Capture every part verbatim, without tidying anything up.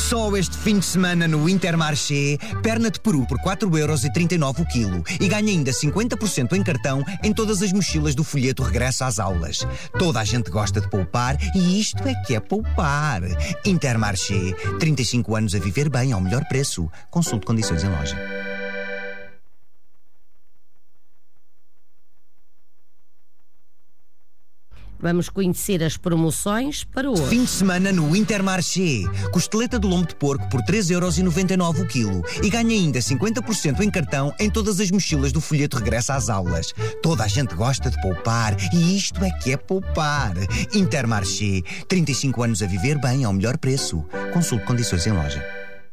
Só este fim de semana no Intermarché, perna de peru por quatro euros e trinta e nove o quilo e ganha ainda cinquenta por cento em cartão em todas as mochilas do folheto Regresso às Aulas. Toda a gente gosta de poupar e isto é que é poupar. Intermarché, trinta e cinco anos a viver bem ao melhor preço. Consulte condições em loja. Vamos conhecer as promoções para hoje. Fim de semana no Intermarché. Costeleta de lombo de porco por três euros e noventa e nove o quilo e ganha ainda cinquenta por cento em cartão em todas as mochilas do folheto Regresso às Aulas. Toda a gente gosta de poupar e isto é que é poupar. Intermarché. trinta e cinco anos a viver bem ao melhor preço. Consulte condições em loja.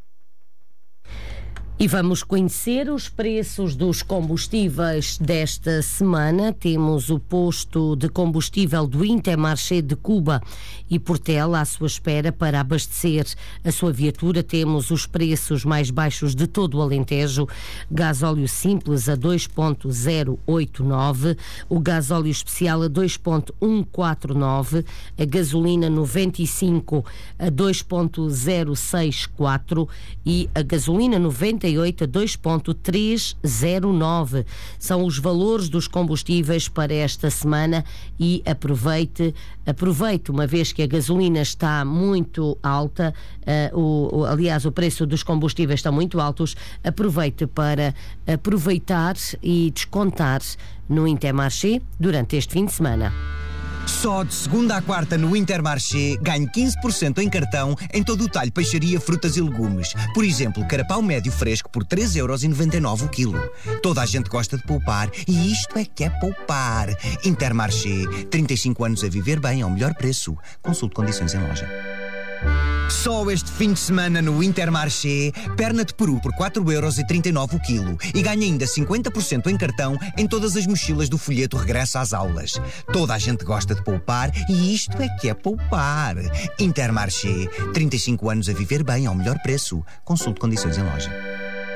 E vamos conhecer os preços dos combustíveis desta semana. Temos o posto de combustível do Intermarché de Cuba e Portela à sua espera para abastecer a sua viatura. Temos os preços mais baixos de todo o Alentejo. Gasóleo simples a dois ponto zero oito nove, o gasóleo especial a dois ponto cento e quarenta e nove, a gasolina noventa e cinco a dois ponto zero seis quatro e a gasolina noventa e oito a dois ponto trezentos e nove. São os valores dos combustíveis para esta semana e aproveite, aproveite uma vez que a gasolina está muito alta, uh, o, o, aliás o preço dos combustíveis está muito altos, aproveite para aproveitar e descontar no Intermarché durante este fim de semana. Só de segunda à quarta no Intermarché ganhe quinze por cento em cartão em todo o talho peixaria, frutas e legumes. Por exemplo, carapau médio fresco por três euros e noventa e nove o quilo. Toda a gente gosta de poupar e isto é que é poupar. Intermarché, trinta e cinco anos a viver bem ao melhor preço. Consulte condições em loja. Só este fim de semana no Intermarché, perna de peru por quatro euros e trinta e nove o quilo e ganha ainda cinquenta por cento em cartão em todas as mochilas do folheto Regresso às Aulas. Toda a gente gosta de poupar e isto é que é poupar. Intermarché, trinta e cinco anos a viver bem ao melhor preço. Consulte condições em loja.